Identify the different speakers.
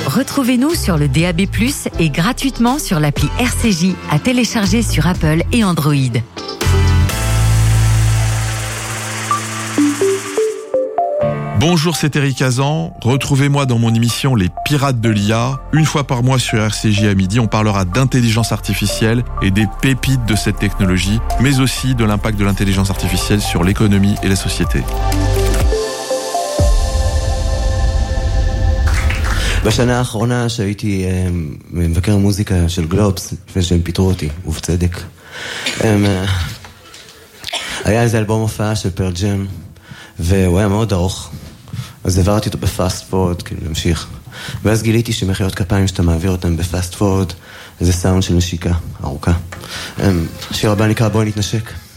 Speaker 1: Retrouvez-nous sur le DAB+, et gratuitement sur l'appli RCJ à télécharger sur Apple et Android.
Speaker 2: Bonjour, c'est Eric Hazan. Retrouvez-moi dans mon émission Les Pirates de l'IA. Une fois par mois sur RCJ à midi, on parlera d'intelligence artificielle et des pépites de cette technologie, mais aussi de l'impact de l'intelligence artificielle sur l'économie et la société.
Speaker 3: בשנה האחרונה שהייתי מבקר מוזיקה של גלובס, לפני שהם פיתרו אותי, ובצדק, היה איזה אלבום הופעה של פרל ג'ם, והוא היה מאוד ארוך, אז העברתי אותו בפאסט פורד, כאילו להמשיך. ואז גיליתי שמחיאות כפיים שאתה מעביר אותם בפאסט פורד, זה סאונד של נשיקה ארוכה. השיר הבא נקרא בואי נתנשק.